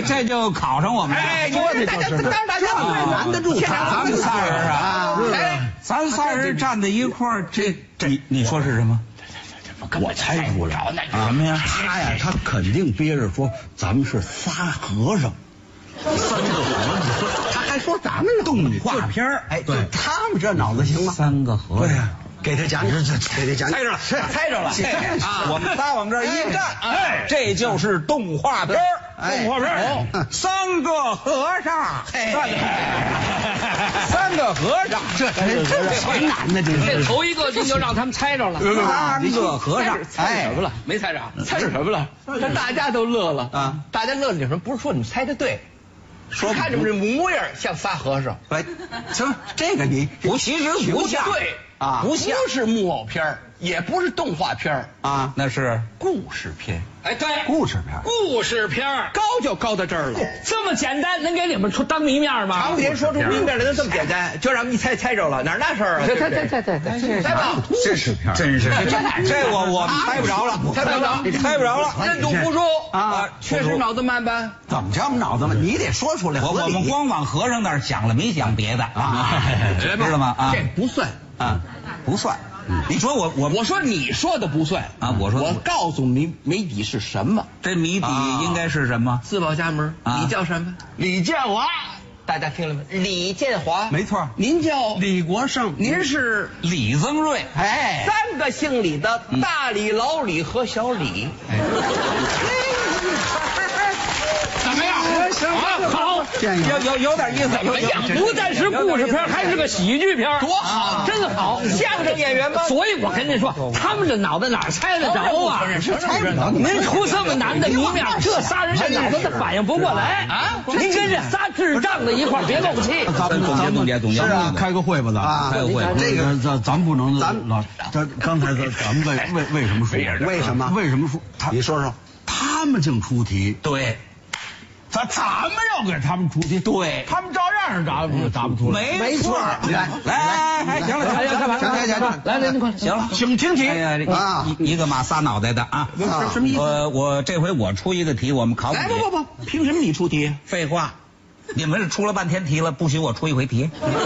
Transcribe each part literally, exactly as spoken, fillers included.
这就考上我们了。 哎，说的就是，大家拦得住他，咱们仨人啊，咱仨人站在一块儿，这这你说是什么？ 我猜出来什么呀？ 他呀，他肯定憋着说咱们是仨和尚，三个和尚，他还说咱们动画片儿。 哎，对，他们这脑子行吗？ 三个和尚。 给他讲讲，给他讲讲， 猜着了，猜着了。 啊， 我们仨往这儿一站，哎，这就是动画片动画片三个和尚，三个和尚， 这这谁难的？这这头一个就就让他们猜着了。 三个和尚， 猜什么了？没猜着，猜着什么了？这大家都乐了啊！大家乐了，你说不是说你们猜的对？说看着这模样像仨和尚。 哎，行，这个你不，其实不像。 对。 啊， 不像是木偶片，也不是动画片啊，那是故事片。哎，对， 故事片， 故事片高就高到这儿了。这么简单，能给你们出当谜面吗？ 常言说出谜面来能这么简单，就让我们一猜猜着了，哪那事儿啊？ 猜猜猜猜猜猜吧， 故事片， 真是这我我们猜不着了， 猜不着， 猜不着了。 认赌服输啊， 确实脑子慢吧？ 怎么这么脑子慢？你得说出来。 我我们光往和尚那儿想了，没想别的啊，知道吗？啊， 这不算啊，不算。你说我我我说你说的不算啊！我说我告诉你谜底是什么？ 这谜底应该是什么？ 四宝家门。你叫什么？ 李建华。 大家听了没？李建华， 没错。 您叫李国盛， 您是李增瑞。 哎， 三个姓李的，大李、老李和小李。 怎么样？啊，好， 有有有点意思。 怎么样？不但是故事片，还是个喜剧片，多好，真好。 相声演员吗？ 所以我跟您说，他们这脑袋哪猜得着啊？ 猜不着。 您出这么难的谜面，这仨人这脑子他反应不过来啊！您跟这仨智障在一块儿，别漏气。 咱们总结总结总结。 是啊，开个会吧，咱啊，开个会。 这个咱咱不能，咱老咱刚才咱咱们为为为什么说？为什么？为什么说？你说说，他们净出题。 对。 咱咱们要给他们出题， 对， 他们照样是答不答不出来， 没错。来来来，行了行了， 行行行行，来来，您快行了， 请听题。 哎呀，一一个马仨脑袋的啊， 什么意思？ 我我这回我出一个题，我们考你。 哎不不不，凭什么你出题？ 废话，你们出了半天题了，不许我出一回题。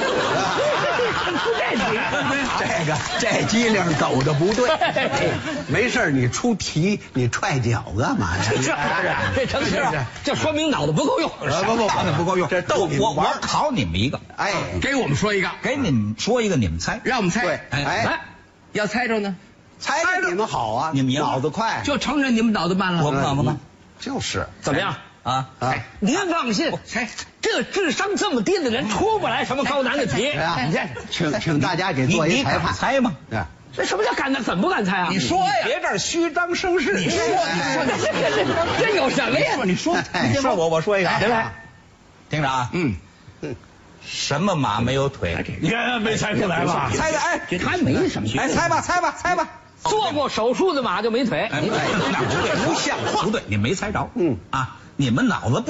这个这机灵走的不对，没事你出题你踹脚干嘛呀？ 这这成事啊！这说明脑子不够用。 不不不，不够用。这逗你我我考你们一个， 哎， 给我们说一个， 给你们说一个，你们猜， 让我们猜。 对，哎， 要猜着呢， 猜着你们好啊， 你们脑子快， 就承认你们脑子慢了。 我们脑子慢， 就是怎么样？ 啊啊！ 您放心，猜这智商这么低的人出不来什么高难的题。 你这请请大家给做一裁判， 猜吗？ 这什么叫敢呢？怎么不敢猜啊？ 你说呀， 别这儿虚张声势。 你说，你说， 这有什么呀？ 你说， 你说我我说一个， 来来， 听着啊，嗯，什么马没有腿？ 你看没猜出来吧？ 猜猜，哎， 这还没什么。 哎，猜吧，猜吧，猜吧。 做过手术的马就没腿？ 哎，那不对，不像话，不对，你没猜着。嗯啊，你们脑子不。